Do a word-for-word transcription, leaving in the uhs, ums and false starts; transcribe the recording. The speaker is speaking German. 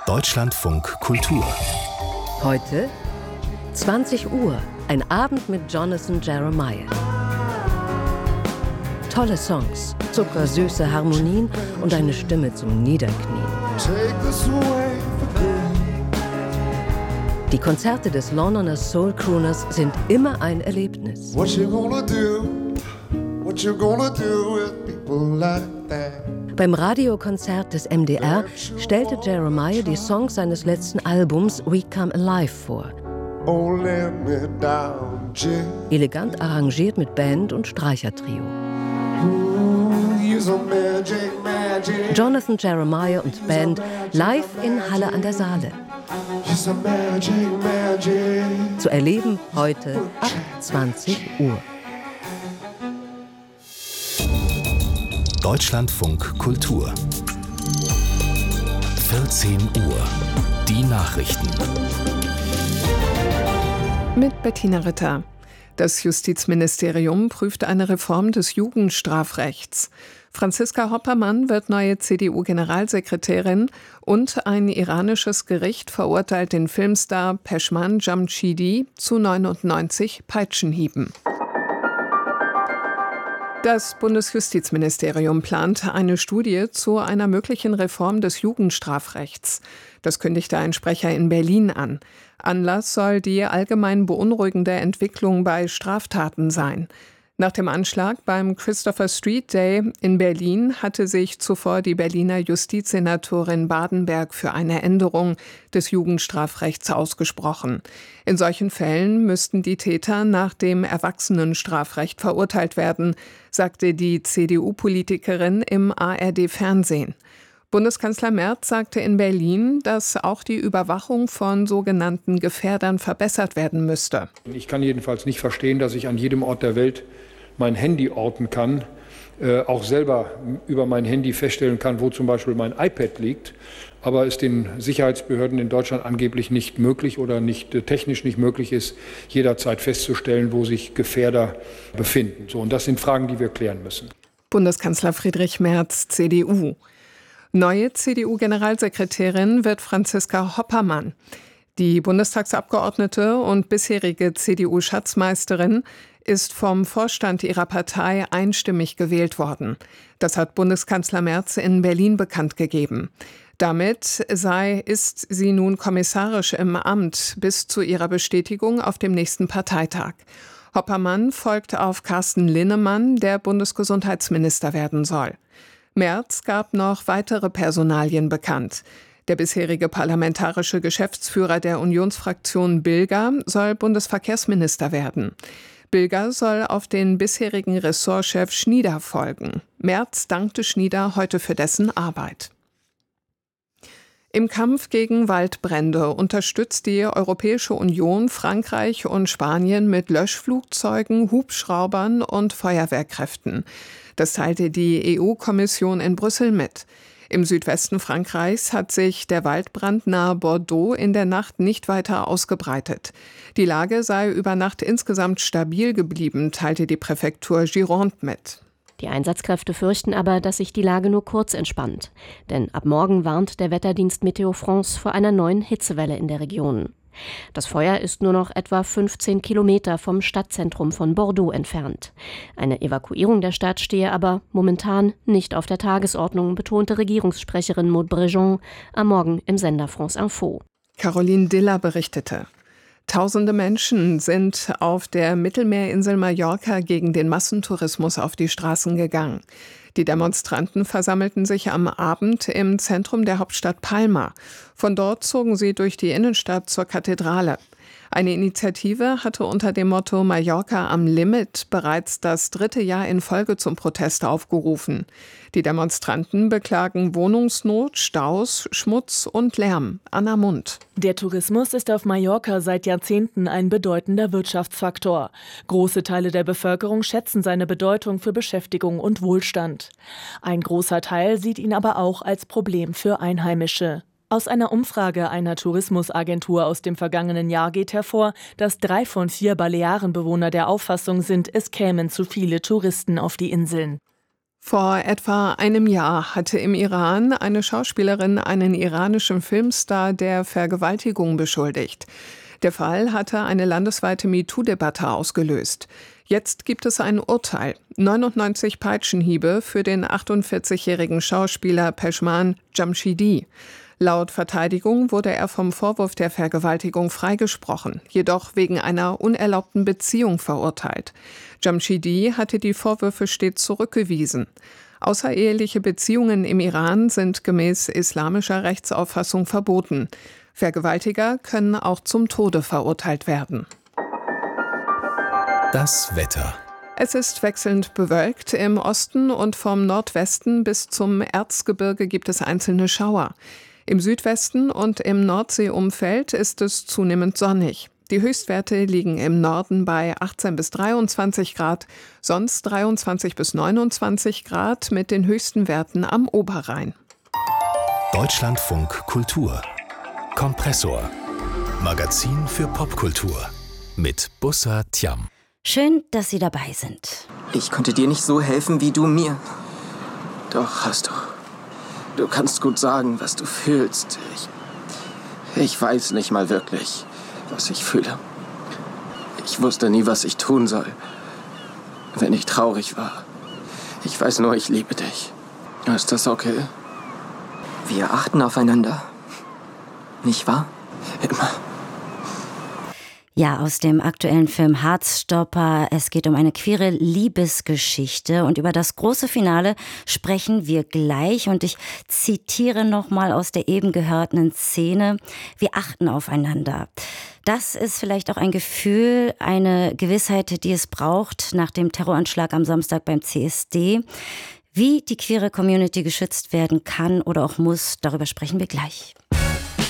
Deutschlandfunk Kultur. Heute zwanzig Uhr, ein Abend mit Jonathan Jeremiah. Tolle Songs, zuckersüße Harmonien und eine Stimme zum Niederknien. Die Konzerte des Londoner Soul-Crooners sind immer ein Erlebnis. What you gonna do? What you gonna do with people like that? Beim Radiokonzert des M D R stellte Jeremiah die Songs seines letzten Albums We Come Alive vor. Oh, let me down, Jim. Elegant arrangiert mit Band und Streichertrio. Ooh, you're so magic, magic. Jonathan Jeremiah und Band live in Halle an der Saale. You're so magic, magic. Zu erleben heute ab zwanzig Uhr. Deutschlandfunk Kultur. vierzehn Uhr. Die Nachrichten. Mit Bettina Ritter. Das Justizministerium prüft eine Reform des Jugendstrafrechts. Franziska Hoppermann wird neue C D U-Generalsekretärin und ein iranisches Gericht verurteilt den Filmstar Peshman Jamshidi zu neunundneunzig Peitschenhieben. Das Bundesjustizministerium plant eine Studie zu einer möglichen Reform des Jugendstrafrechts. Das kündigte ein Sprecher in Berlin an. Anlass soll die allgemein beunruhigende Entwicklung bei Straftaten sein. Nach dem Anschlag beim Christopher Street Day in Berlin hatte sich zuvor die Berliner Justizsenatorin Badenberg für eine Änderung des Jugendstrafrechts ausgesprochen. In solchen Fällen müssten die Täter nach dem Erwachsenenstrafrecht verurteilt werden, sagte die C D U-Politikerin im A R D-Fernsehen. Bundeskanzler Merz sagte in Berlin, dass auch die Überwachung von sogenannten Gefährdern verbessert werden müsste. Ich kann jedenfalls nicht verstehen, dass ich an jedem Ort der Welt mein Handy orten kann, äh, auch selber über mein Handy feststellen kann, wo zum Beispiel mein iPad liegt, aber es den Sicherheitsbehörden in Deutschland angeblich nicht möglich oder nicht äh, technisch nicht möglich ist, jederzeit festzustellen, wo sich Gefährder befinden. So, und das sind Fragen, die wir klären müssen. Bundeskanzler Friedrich Merz, C D U. Neue C D U-Generalsekretärin wird Franziska Hoppermann. Die Bundestagsabgeordnete und bisherige C D U-Schatzmeisterin ist vom Vorstand ihrer Partei einstimmig gewählt worden. Das hat Bundeskanzler Merz in Berlin bekannt gegeben. Damit sei, ist sie nun kommissarisch im Amt bis zu ihrer Bestätigung auf dem nächsten Parteitag. Hoppermann folgt auf Carsten Linnemann, der Bundesgesundheitsminister werden soll. Merz gab noch weitere Personalien bekannt. Der bisherige parlamentarische Geschäftsführer der Unionsfraktion Bilger soll Bundesverkehrsminister werden. Bilger soll auf den bisherigen Ressortchef Schnieder folgen. Merz dankte Schnieder heute für dessen Arbeit. Im Kampf gegen Waldbrände unterstützt die Europäische Union Frankreich und Spanien mit Löschflugzeugen, Hubschraubern und Feuerwehrkräften. Das teilte die E U-Kommission in Brüssel mit. Im Südwesten Frankreichs hat sich der Waldbrand nahe Bordeaux in der Nacht nicht weiter ausgebreitet. Die Lage sei über Nacht insgesamt stabil geblieben, teilte die Präfektur Gironde mit. Die Einsatzkräfte fürchten aber, dass sich die Lage nur kurz entspannt. Denn ab morgen warnt der Wetterdienst Meteo France vor einer neuen Hitzewelle in der Region. Das Feuer ist nur noch etwa fünfzehn Kilometer vom Stadtzentrum von Bordeaux entfernt. Eine Evakuierung der Stadt stehe aber momentan nicht auf der Tagesordnung, betonte Regierungssprecherin Maud Brejon am Morgen im Sender France Info. Caroline Diller berichtete. Tausende Menschen sind auf der Mittelmeerinsel Mallorca gegen den Massentourismus auf die Straßen gegangen. Die Demonstranten versammelten sich am Abend im Zentrum der Hauptstadt Palma. Von dort zogen sie durch die Innenstadt zur Kathedrale. Eine Initiative hatte unter dem Motto Mallorca am Limit bereits das dritte Jahr in Folge zum Protest aufgerufen. Die Demonstranten beklagen Wohnungsnot, Staus, Schmutz und Lärm. Anna Mund. Der Tourismus ist auf Mallorca seit Jahrzehnten ein bedeutender Wirtschaftsfaktor. Große Teile der Bevölkerung schätzen seine Bedeutung für Beschäftigung und Wohlstand. Ein großer Teil sieht ihn aber auch als Problem für Einheimische. Aus einer Umfrage einer Tourismusagentur aus dem vergangenen Jahr geht hervor, dass drei von vier Balearenbewohner der Auffassung sind, es kämen zu viele Touristen auf die Inseln. Vor etwa einem Jahr hatte im Iran eine Schauspielerin einen iranischen Filmstar der Vergewaltigung beschuldigt. Der Fall hatte eine landesweite MeToo-Debatte ausgelöst. Jetzt gibt es ein Urteil. neunundneunzig Peitschenhiebe für den achtundvierzigjährigen Schauspieler Peshman Jamshidi. Laut Verteidigung wurde er vom Vorwurf der Vergewaltigung freigesprochen, jedoch wegen einer unerlaubten Beziehung verurteilt. Jamshidi hatte die Vorwürfe stets zurückgewiesen. Außereheliche Beziehungen im Iran sind gemäß islamischer Rechtsauffassung verboten. Vergewaltiger können auch zum Tode verurteilt werden. Das Wetter. Es ist wechselnd bewölkt. Im Osten und vom Nordwesten bis zum Erzgebirge gibt es einzelne Schauer. Im Südwesten und im Nordseeumfeld ist es zunehmend sonnig. Die Höchstwerte liegen im Norden bei achtzehn bis dreiundzwanzig Grad, sonst dreiundzwanzig bis neunundzwanzig Grad mit den höchsten Werten am Oberrhein. Deutschlandfunk Kultur. Kompressor. Magazin für Popkultur. Mit Bussa Tiam. Schön, dass Sie dabei sind. Ich konnte dir nicht so helfen, wie du mir. Doch, hast du. Du kannst gut sagen, was du fühlst. Ich, ich weiß nicht mal wirklich, was ich fühle. Ich wusste nie, was ich tun soll, wenn ich traurig war. Ich weiß nur, ich liebe dich. Ist das okay? Wir achten aufeinander. Nicht wahr? Immer. Ja, aus dem aktuellen Film Heartstopper. Es geht um eine queere Liebesgeschichte und über das große Finale sprechen wir gleich. Und ich zitiere nochmal aus der eben gehörten Szene. Wir achten aufeinander. Das ist vielleicht auch ein Gefühl, eine Gewissheit, die es braucht nach dem Terroranschlag am Samstag beim C S D. Wie die queere Community geschützt werden kann oder auch muss, darüber sprechen wir gleich.